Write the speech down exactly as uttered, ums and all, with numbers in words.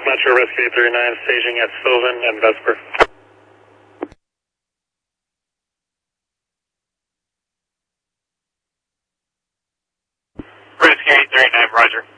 Metro Rescue thirty-nine, staging at Sylvan and Vesper. Rescue thirty-nine, roger.